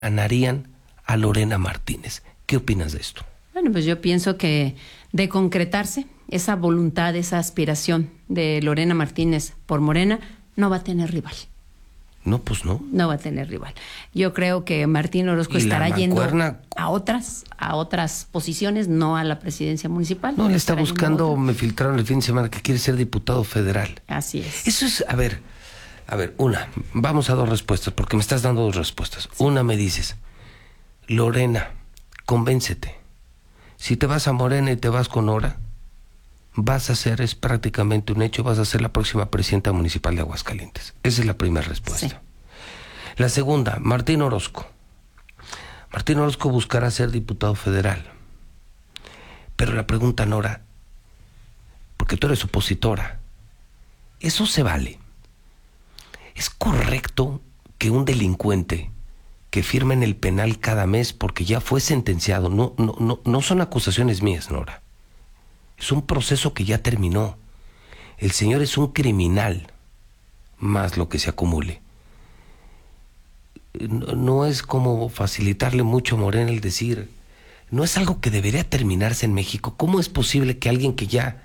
ganarían a Lorena Martínez. ¿Qué opinas de esto? Bueno, pues yo pienso que de concretarse esa voluntad, esa aspiración de Lorena Martínez por Morena, no va a tener rival. No, pues no. No va a tener rival. Yo creo que Martín Orozco estará yendo a otras posiciones, no a la presidencia municipal. No, le está buscando, me filtraron el fin de semana, que quiere ser diputado federal. Así es. Eso es, a ver, vamos a dos respuestas, porque me estás dando dos respuestas. Sí. Una, me dices, Lorena, convéncete. Si te vas a Morena y te vas con Nora, es prácticamente un hecho, vas a ser la próxima presidenta municipal de Aguascalientes. Esa es la primera respuesta. Sí. La segunda, Martín Orozco. Martín Orozco buscará ser diputado federal. Pero la pregunta, Nora, porque tú eres opositora, ¿eso se vale? ¿Es correcto que un delincuente que firma en el penal cada mes porque ya fue sentenciado, no son acusaciones mías, Nora, es un proceso que ya terminó, el señor es un criminal, más lo que se acumule, no es como facilitarle mucho a Morena el decir, no es algo que debería terminarse en México? ¿Cómo es posible que alguien que ya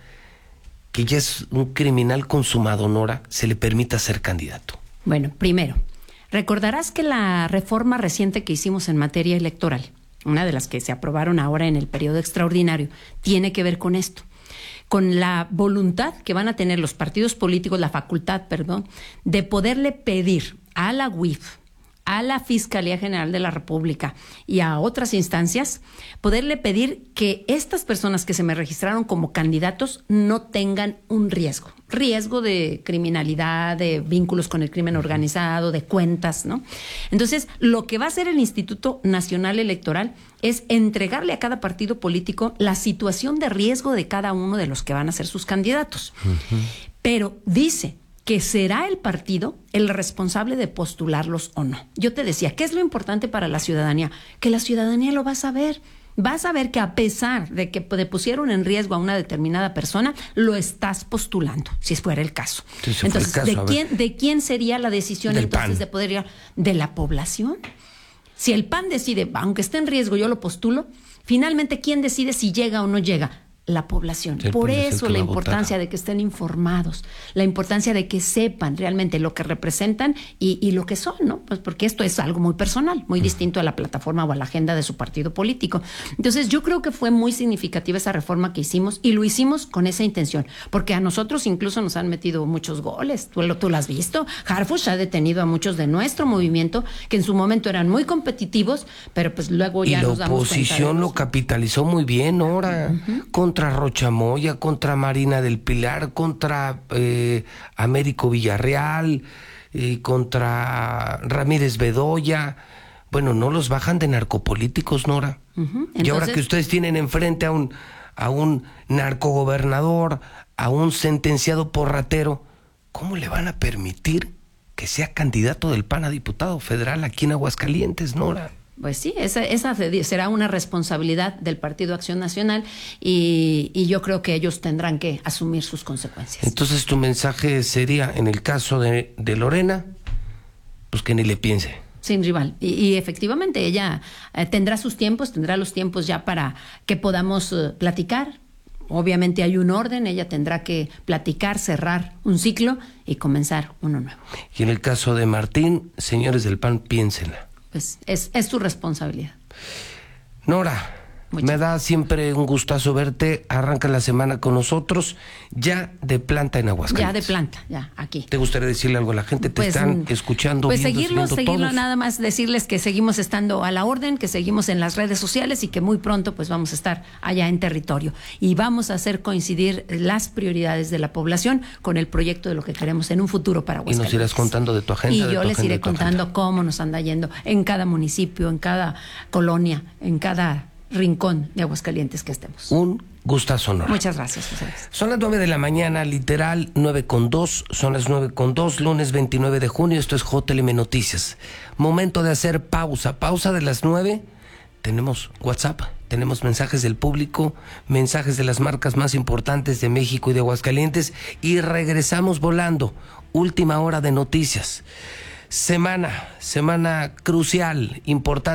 es un criminal consumado, Nora, se le permita ser candidato? Bueno, primero, recordarás que la reforma reciente que hicimos en materia electoral, una de las que se aprobaron ahora en el periodo extraordinario, tiene que ver con esto, con la voluntad que van a tener los partidos políticos, la facultad, de poderle pedir a la UIF, a la Fiscalía General de la República y a otras instancias, poderle pedir que estas personas que se me registraron como candidatos no tengan un riesgo de criminalidad, de vínculos con el crimen organizado, de cuentas, ¿no? Entonces, lo que va a hacer el Instituto Nacional Electoral es entregarle a cada partido político la situación de riesgo de cada uno de los que van a ser sus candidatos. Uh-huh. Pero dice que será el partido el responsable de postularlos o no. Yo te decía, ¿qué es lo importante para la ciudadanía? Que la ciudadanía lo va a saber. Va a saber que a pesar de que te pusieron en riesgo a una determinada persona, lo estás postulando, si fuera el caso. Entonces, ¿de quién sería la decisión entonces de poder ir? ¿De la población? Si el PAN decide, aunque esté en riesgo, yo lo postulo, finalmente, ¿quién decide si llega o no llega? La población. Por eso la importancia de que estén informados, la importancia de que sepan realmente lo que representan y lo que son, ¿no? Pues porque esto es algo muy personal, muy distinto a la plataforma o a la agenda de su partido político. Entonces yo creo que fue muy significativa esa reforma que hicimos y lo hicimos con esa intención, porque a nosotros incluso nos han metido muchos goles, tú lo has visto. Harfuch ha detenido a muchos de nuestro movimiento que en su momento eran muy competitivos, pero pues luego ya nos damos cuenta. Y la oposición lo capitalizó muy bien ahora, contra Rocha Moya, contra Marina del Pilar, contra Américo Villarreal, contra Ramírez Bedoya. Bueno, no los bajan de narcopolíticos, Nora. Entonces, y ahora que ustedes tienen enfrente a un narcogobernador, a un sentenciado por ratero, ¿cómo le van a permitir que sea candidato del PAN a diputado federal aquí en Aguascalientes, Nora? Pues sí, esa será una responsabilidad del Partido Acción Nacional y yo creo que ellos tendrán que asumir sus consecuencias. Entonces tu mensaje sería, en el caso de Lorena, pues que ni le piense. Sin rival. Y efectivamente ella tendrá los tiempos ya para que podamos platicar. Obviamente hay un orden, ella tendrá que platicar, cerrar un ciclo y comenzar uno nuevo. Y en el caso de Martín, señores del PAN, piénsenla. Pues es tu responsabilidad. Nora, me da siempre un gustazo verte. Arranca la semana con nosotros, ya de planta en Aguascalientes. Ya de planta, ya aquí. ¿Te gustaría decirle algo a la gente? ¿Te están escuchando? Pues seguirlo, nada más decirles que seguimos estando a la orden, que seguimos en las redes sociales y que muy pronto pues vamos a estar allá en territorio. Y vamos a hacer coincidir las prioridades de la población con el proyecto de lo que queremos en un futuro para Aguascalientes. Y nos irás contando de tu agenda. Y yo les iré contando cómo nos anda yendo en cada municipio, en cada colonia, en cada rincón de Aguascalientes que estemos. Un gustazo, Nora. Muchas gracias, José Luis. Son las 9 de la mañana, literal, 9:02, son las 9:02, lunes 29 de junio, esto es JLM Noticias. Momento de hacer pausa de las 9, tenemos WhatsApp, tenemos mensajes del público, mensajes de las marcas más importantes de México y de Aguascalientes y regresamos volando, última hora de noticias. Semana crucial, importante.